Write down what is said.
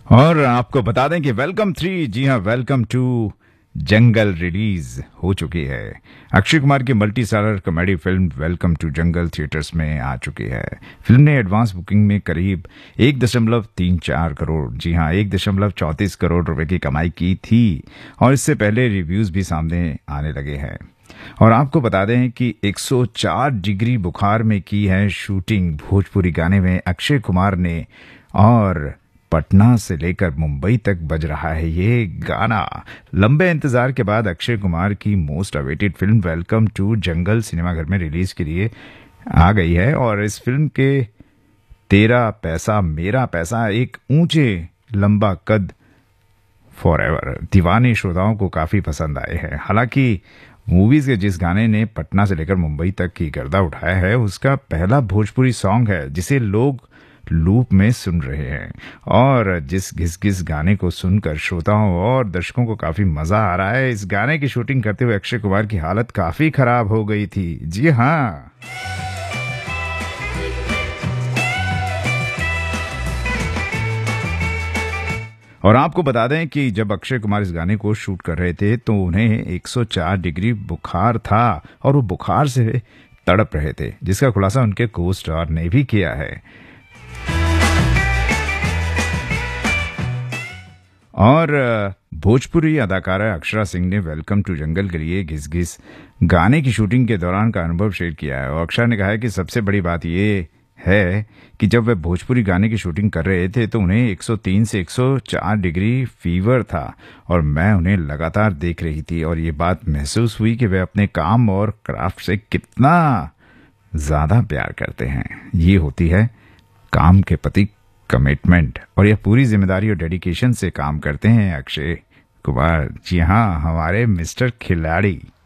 और आपको बता दें कि वेलकम 3, जी हाँ, वेलकम टू जंगल रिलीज हो चुकी है। अक्षय कुमार की multi starrer comedy film welcome to jungle theatres में आ चुकी है। फिल्म ने एडवांस बुकिंग में करीब 1.34 करोड़, जी हाँ, 1.34 करोड़ रुपए की कमाई की थी और इससे पहले रिव्यूज भी सामने आने लगे हैं। और आपको बता दें कि 104 डिग्री बुखार में की है शूटिंग भोजपुरी गाने में अक्षय कुमार ने, और पटना से लेकर मुंबई तक बज रहा है ये गाना। लंबे इंतजार के बाद अक्षय कुमार की most awaited film welcome to जंगल सिनेमाघर में रिलीज के लिए आ गई है और इस फिल्म के तेरा पैसा मेरा पैसा एक ऊंचे लंबा कद फॉरएवर दीवाने श्रोताओं को काफी पसंद आए हैं। हालांकि मूवीज के जिस गाने ने पटना से लेकर मुंबई तक की गर्दा उठाया है उसका पहला भोजपुरी सॉन्ग है जिसे लोग लूप में सुन रहे हैं, और जिस घिस घिस गाने को सुनकर श्रोताओं और दर्शकों को काफी मजा आ रहा है। इस गाने की शूटिंग करते हुए अक्षय कुमार की हालत काफी खराब हो गई थी, जी हाँ। और आपको बता दें कि जब अक्षय कुमार इस गाने को शूट कर रहे थे तो उन्हें 104 डिग्री बुखार था और वो बुखार से तड़प रहे थे, जिसका खुलासा उनके को स्टार ने भी किया है। और भोजपुरी अदाकारा अक्षरा सिंह ने वेलकम टू जंगल के लिए घिस घिस गाने की शूटिंग के दौरान का अनुभव शेयर किया है। और अक्षरा ने कहा है कि सबसे बड़ी बात यह है कि जब वे भोजपुरी गाने की शूटिंग कर रहे थे तो उन्हें 103 से 104 डिग्री फीवर था और मैं उन्हें लगातार देख रही थी और ये बात महसूस हुई कि वे अपने काम और क्राफ्ट से कितना ज्यादा प्यार करते हैं। ये होती है काम के प्रति कमिटमेंट, और यह पूरी जिम्मेदारी और डेडिकेशन से काम करते हैं अक्षय कुमार, जी हाँ, हमारे मिस्टर खिलाड़ी।